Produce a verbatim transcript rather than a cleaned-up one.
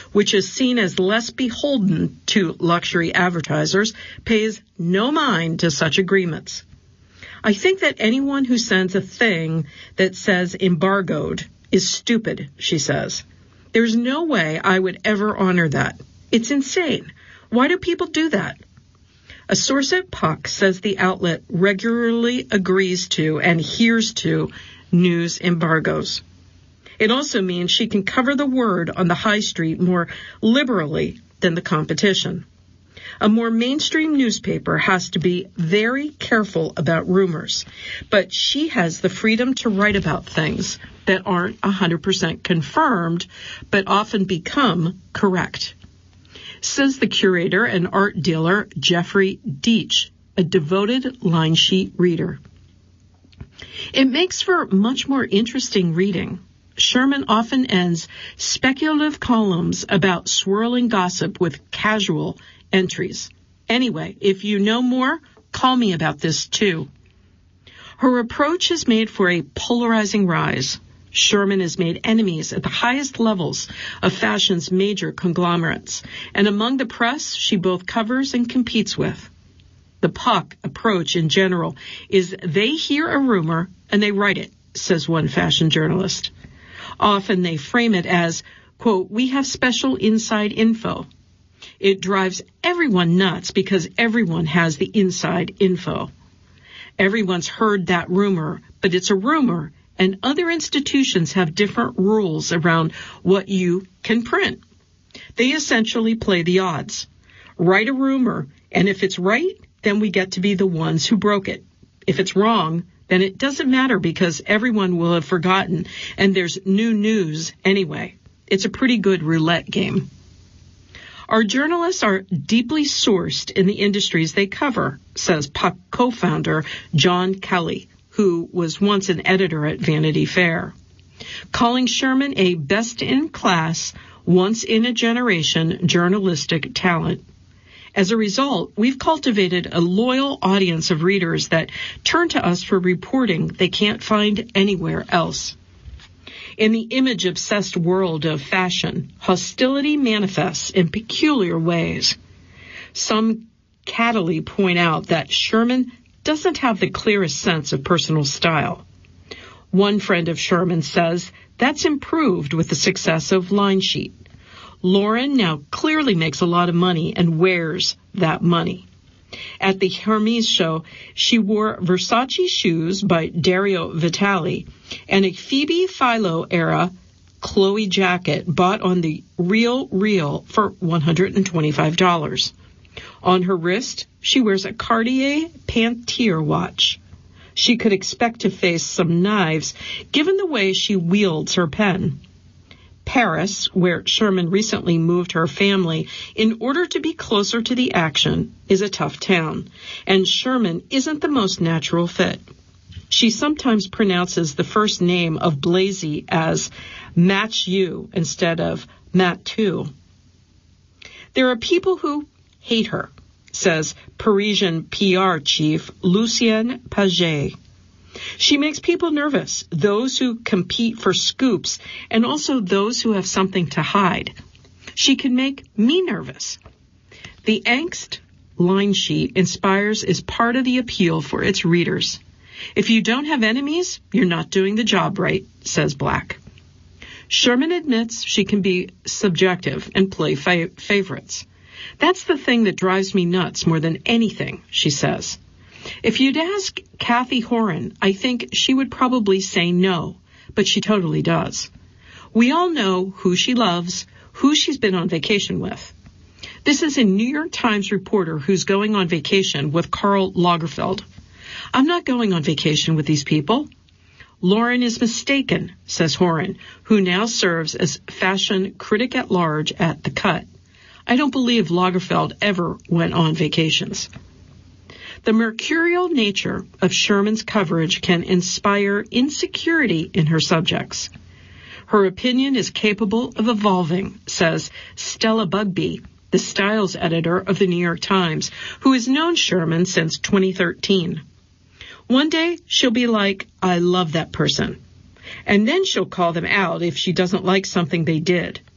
which is seen as less beholden to luxury advertisers, pays no mind to such agreements. I think that anyone who sends a thing that says embargoed is stupid, she says. There's no way I would ever honor that. It's insane. Why do people do that? A source at Puck says the outlet regularly agrees to and adheres to news embargoes. It also means she can cover the word on the high street more liberally than the competition. A more mainstream newspaper has to be very careful about rumors, but she has the freedom to write about things that aren't one hundred percent confirmed, but often become correct. Says the curator and art dealer Jeffrey Deitch, a devoted line sheet reader. It makes for much more interesting reading. Sherman often ends speculative columns about swirling gossip with casual entries. Anyway, if you know more, call me about this too. Her approach has made for a polarizing rise. Sherman has made enemies at the highest levels of fashion's major conglomerates, and among the press she both covers and competes with. The Puck approach in general is they hear a rumor and they write it, says one fashion journalist. Often they frame it as, quote, we have special inside info. It drives everyone nuts because everyone has the inside info. Everyone's heard that rumor, but it's a rumor, and other institutions have different rules around what you can print. They essentially play the odds. Write a rumor, and if it's right, then we get to be the ones who broke it. If it's wrong, then it doesn't matter because everyone will have forgotten, and there's new news anyway. It's a pretty good roulette game. Our journalists are deeply sourced in the industries they cover, says Puck co-founder John Kelly, who was once an editor at Vanity Fair, calling Sherman a best-in-class, once-in-a-generation journalistic talent. As a result, we've cultivated a loyal audience of readers that turn to us for reporting they can't find anywhere else. In the image-obsessed world of fashion, hostility manifests in peculiar ways. Some cattily point out that Sherman doesn't have the clearest sense of personal style. One friend of Sherman says that's improved with the success of Line Sheet. Lauren now clearly makes a lot of money and wears that money. At the Hermes show, she wore Versace shoes by Dario Vitale and a Phoebe Philo era Chloe jacket bought on the Real Real for one hundred twenty-five dollars. On her wrist, she wears a Cartier Pantier watch. She could expect to face some knives given the way she wields her pen. Paris, where Sherman recently moved her family in order to be closer to the action, is a tough town, and Sherman isn't the most natural fit. She sometimes pronounces the first name of Blasey as Match You instead of Matt two. There are people who hate her, says Parisian P R chief Lucien Paget. She makes people nervous, those who compete for scoops and also those who have something to hide. She can make me nervous. The angst Line Sheet inspires is part of the appeal for its readers. If you don't have enemies, you're not doing the job right, says Black. Sherman admits she can be subjective and play fa- favorites. That's the thing that drives me nuts more than anything, she says. If you'd ask Kathy Horan, I think she would probably say no, but she totally does. We all know who she loves, who she's been on vacation with. This is a New York Times reporter who's going on vacation with Karl Lagerfeld. I'm not going on vacation with these people. Lauren is mistaken, says Horan, who now serves as fashion critic at large at The Cut. I don't believe Lagerfeld ever went on vacations. The mercurial nature of Sherman's coverage can inspire insecurity in her subjects. Her opinion is capable of evolving, says Stella Bugbee, the styles editor of the New York Times, who has known Sherman since twenty thirteen. One day, she'll be like, I love that person. And then she'll call them out if she doesn't like something they did.